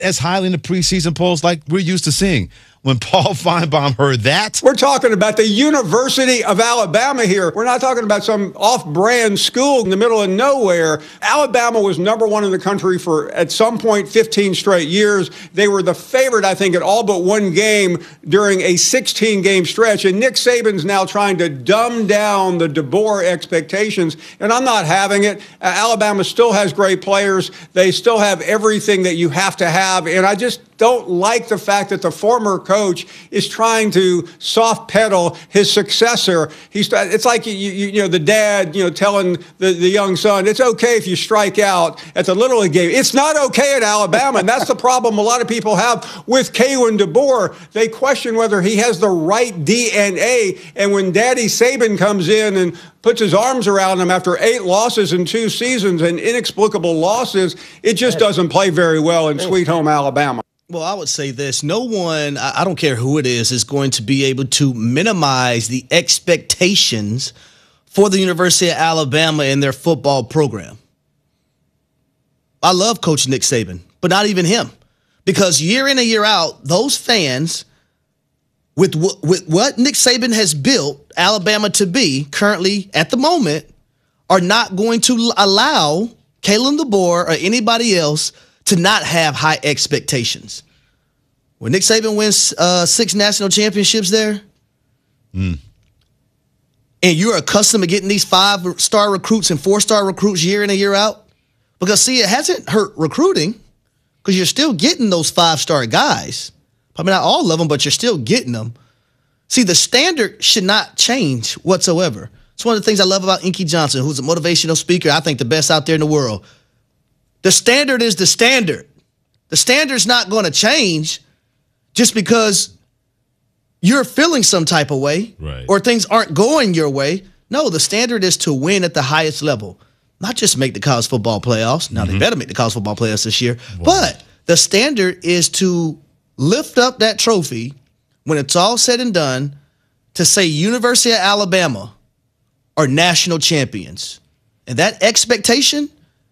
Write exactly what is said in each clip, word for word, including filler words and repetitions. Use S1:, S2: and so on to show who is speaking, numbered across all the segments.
S1: as highly in the preseason polls like we're used to seeing. When Paul Feinbaum heard that.
S2: We're talking about the University of Alabama here. We're not talking about some off-brand school in the middle of nowhere. Alabama was number one in the country for, at some point, fifteen straight years. They were the favorite, I think, at all but one game during a sixteen-game stretch. And Nick Saban's now trying to dumb down the DeBoer expectations. And I'm not having it. Uh, Alabama still has great players. They still have everything that you have to have. And I just don't like the fact that the former coach is trying to soft pedal his successor. He's it's like you, you, you know the dad you know telling the, the young son it's okay if you strike out at the Little League game. It's not okay at Alabama, and that's the problem a lot of people have with Kalen DeBoer. They question whether he has the right D N A, and when Daddy Saban comes in and puts his arms around him after eight losses in two seasons and inexplicable losses, it just doesn't play very well in Sweet Home Alabama.
S3: Well, I would say this. No one, I don't care who it is, is going to be able to minimize the expectations for the University of Alabama and their football program. I love Coach Nick Saban, but not even him. Because year in and year out, those fans, with, w- with what Nick Saban has built Alabama to be currently at the moment, are not going to allow Kalen DeBoer or anybody else to not have high expectations. When Nick Saban wins uh, six national championships there, mm. and you're accustomed to getting these five-star recruits and four-star recruits year in and year out, because, see, it hasn't hurt recruiting because you're still getting those five-star guys. Probably not all of them, but you're still getting them. See, the standard should not change whatsoever. It's one of the things I love about Inky Johnson, who's a motivational speaker, I think the best out there in the world. The standard is the standard. The standard's not going to change just because you're feeling some type of way,
S1: right,
S3: or things aren't going your way. No, the standard is to win at the highest level, not just make the college football playoffs. Now, mm-hmm. they better make the college football playoffs this year. Wow. But the standard is to lift up that trophy when it's all said and done to say University of Alabama are national champions. And that expectation,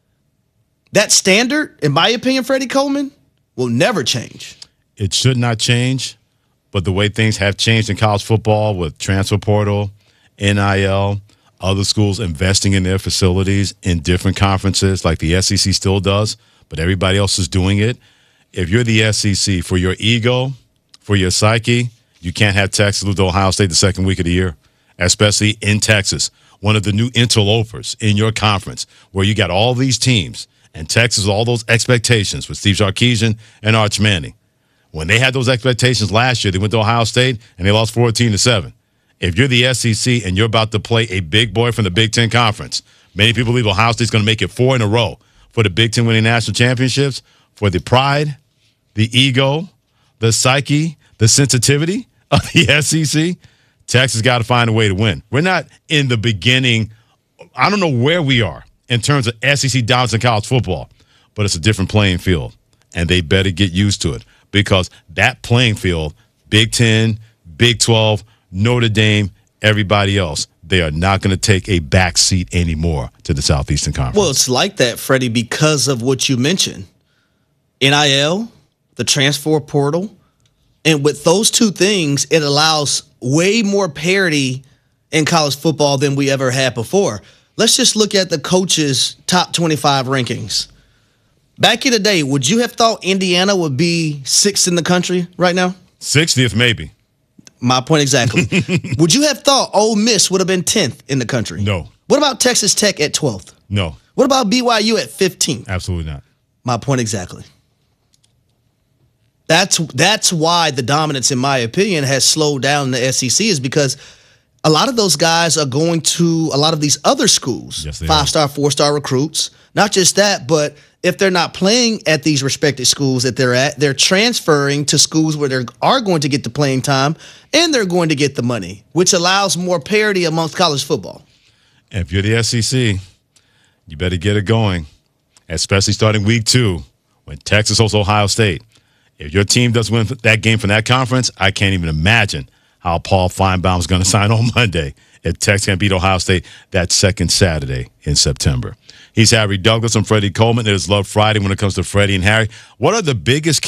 S3: that standard, in my opinion, Freddie Coleman, will never change.
S1: It should not change, but the way things have changed in college football with transfer portal, N I L, other schools investing in their facilities in different conferences like the S E C still does, but everybody else is doing it. If you're the S E C, for your ego, for your psyche, you can't have Texas lose to Ohio State the second week of the year, especially in Texas, one of the new interlopers in your conference where you got all these teams. And Texas, all those expectations with Steve Sarkisian and Arch Manning. When they had those expectations last year, they went to Ohio State and they lost fourteen to seven. If you're the S E C and you're about to play a big boy from the Big Ten Conference, many people believe Ohio State's going to make it four in a row for the Big Ten winning national championships. For the pride, the ego, the psyche, the sensitivity of the S E C, Texas got to find a way to win. We're not in the beginning. I don't know where we are in terms of S E C dominance in college football, but it's a different playing field, and they better get used to it because that playing field, Big Ten, Big twelve, Notre Dame, everybody else, they are not going to take a back seat anymore to the Southeastern Conference.
S3: Well, it's like that, Freddie, because of what you mentioned. N I L, the transfer portal, and with those two things, it allows way more parity in college football than we ever had before. Let's just look at the coaches' top twenty-five rankings. Back in the day, would you have thought Indiana would be sixth in the country right now?
S1: sixtieth, maybe.
S3: My point exactly. Would you have thought Ole Miss would have been tenth in the country?
S1: No.
S3: What about Texas Tech at twelfth?
S1: No.
S3: What about B Y U at fifteenth?
S1: Absolutely not.
S3: My point exactly. That's that's why the dominance, in my opinion, has slowed down in the S E C, is because a lot of those guys are going to a lot of these other schools,
S1: yes,
S3: five-star, four-star recruits. Not just that, but if they're not playing at these respected schools that they're at, they're transferring to schools where they are going to get the playing time and they're going to get the money, which allows more parity amongst college football.
S1: And if you're the S E C, you better get it going, especially starting week two when Texas hosts Ohio State. If your team doesn't win that game from that conference, I can't even imagine how Paul Feinbaum is going to sign on Monday if Texas can beat Ohio State that second Saturday in September. He's Harry Douglas. I'm Freddie Coleman. It is Love Friday when it comes to Freddie and Harry. What are the biggest